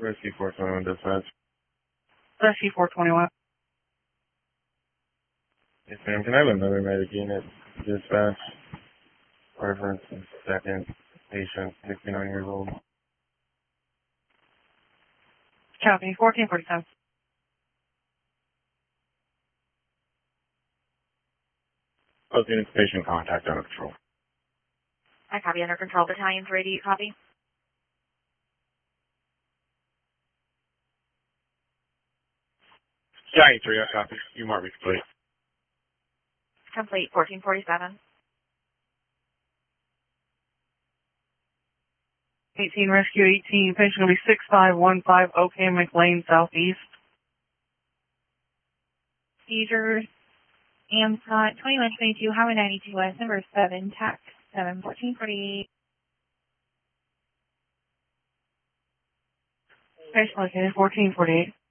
Rescue 421 dispatch. Rescue 421. Yes, ma'am. Can I have another medic unit dispatch? Reference second patient, 69 years old. Copy, 1447. Both units, patient contact under control. I copy, under control. Battalion 3, do you copy? Battalion 3, I copy. You mark me complete. Complete, 1447. 18 Rescue 18. Patient will be 6515 OK McLean Southeast. Seizures. AMSCOT 2122, Highway 92 West, number 7, TAC 71448. Patient located 1448.